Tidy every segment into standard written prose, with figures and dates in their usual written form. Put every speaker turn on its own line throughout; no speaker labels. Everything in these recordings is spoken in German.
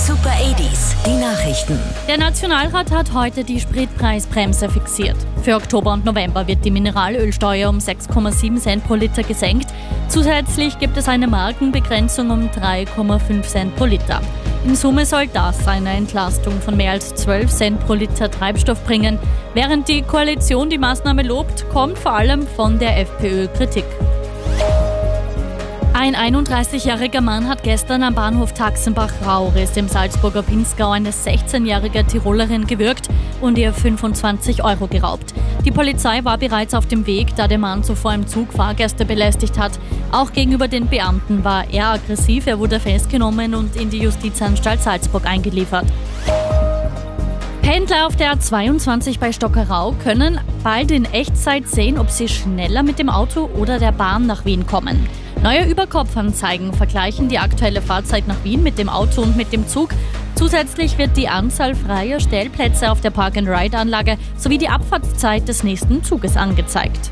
Super 80s, die Nachrichten.
Der Nationalrat hat heute die Spritpreisbremse fixiert. Für Oktober und November wird die Mineralölsteuer um 6,7 Cent pro Liter gesenkt. Zusätzlich gibt es eine Markenbegrenzung um 3,5 Cent pro Liter. In Summe soll das eine Entlastung von mehr als 12 Cent pro Liter Treibstoff bringen. Während die Koalition die Maßnahme lobt, kommt vor allem von der FPÖ Kritik. Ein 31-jähriger Mann hat gestern am Bahnhof Taxenbach-Rauris im Salzburger Pinzgau eine 16-jährige Tirolerin gewürgt und ihr 25 € geraubt. Die Polizei war bereits auf dem Weg, da der Mann zuvor im Zug Fahrgäste belästigt hat. Auch gegenüber den Beamten war er aggressiv, er wurde festgenommen und in die Justizanstalt Salzburg eingeliefert. Pendler auf der A22 bei Stockerau können bald in Echtzeit sehen, ob sie schneller mit dem Auto oder der Bahn nach Wien kommen. Neue Überkopfanzeigen vergleichen die aktuelle Fahrzeit nach Wien mit dem Auto und mit dem Zug. Zusätzlich wird die Anzahl freier Stellplätze auf der Park-and-Ride-Anlage sowie die Abfahrtszeit des nächsten Zuges angezeigt.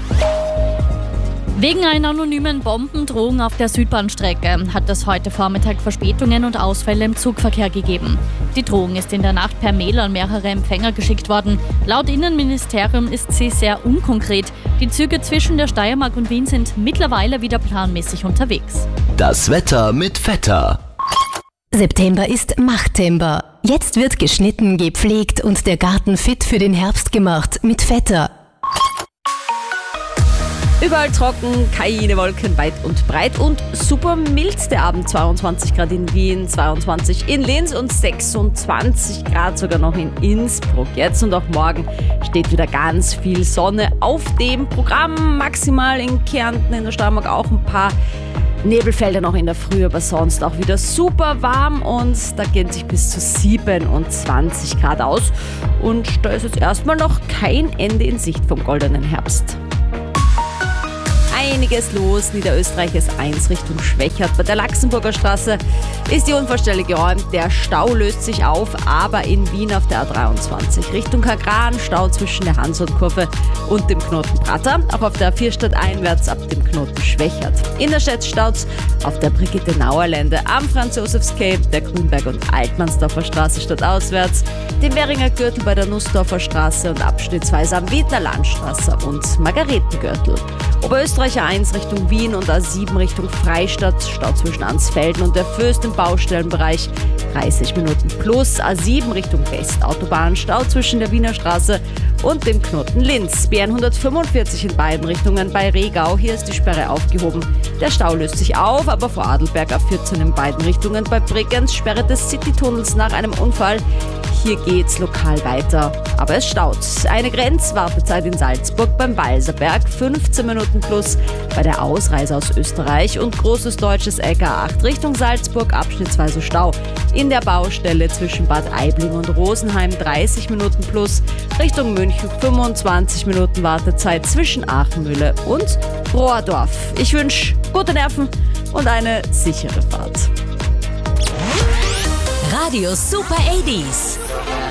Wegen einer anonymen Bombendrohung auf der Südbahnstrecke hat es heute Vormittag Verspätungen und Ausfälle im Zugverkehr gegeben. Die Drohung ist in der Nacht per Mail an mehrere Empfänger geschickt worden. Laut Innenministerium ist sie sehr unkonkret. Die Züge zwischen der Steiermark und Wien sind mittlerweile wieder planmäßig unterwegs.
Das Wetter mit Vetter.
September ist Machttember. Jetzt wird geschnitten, gepflegt und der Garten fit für den Herbst gemacht mit Vetter.
Überall trocken, keine Wolken weit und breit und super mild der Abend. 22 Grad in Wien, 22 in Linz und 26 Grad sogar noch in Innsbruck. Jetzt und auch morgen steht wieder ganz viel Sonne auf dem Programm. Maximal in Kärnten, in der Steiermark auch ein paar Nebelfelder noch in der Früh, aber sonst auch wieder super warm und da gehen sich bis zu 27 Grad aus. Und da ist jetzt erstmal noch kein Ende in Sicht vom goldenen Herbst. Einiges los. Niederösterreich ist 1 Richtung Schwächert. Bei der Laxenburger Straße ist die Unfallstelle geräumt. Der Stau löst sich auf, aber in Wien auf der A23 Richtung Kagran Stau zwischen der Hansundkurve und dem Knoten Prater. Auch auf der A4 stadteinwärts ab dem Knoten Schwächert. Innerstadt staut's auf der Brigitte-Nauer-Lände am Franz-Josefs-Quai, der Grünberg- und Altmannsdorfer Straße stadtauswärts, dem Währinger Gürtel bei der Nussdorfer Straße und abschnittsweise am Wiedner Landstraße und Margaretengürtel. Oberösterreich A1 Richtung Wien und A7 Richtung Freistadt, Stau zwischen Ansfelden und der Föst im Baustellenbereich, 30 Minuten plus. A7 Richtung West, Autobahnstau zwischen der Wiener Straße und dem Knoten Linz. BN 145 in beiden Richtungen bei Regau, hier ist die Sperre aufgehoben. Der Stau löst sich auf, aber vor Adelberg A14 in beiden Richtungen bei Bregenz, Sperre des Citytunnels nach einem Unfall. Hier geht's lokal weiter, aber es staut. Eine Grenzwartezeit in Salzburg beim Walserberg, 15 Minuten plus bei der Ausreise aus Österreich und großes deutsches LK8 Richtung Salzburg, abschnittsweise Stau. In der Baustelle zwischen Bad Aibling und Rosenheim 30 Minuten plus, Richtung München 25 Minuten Wartezeit zwischen Aachenmühle und Rohrdorf. Ich wünsche gute Nerven und eine sichere Fahrt.
Radio Super 80s.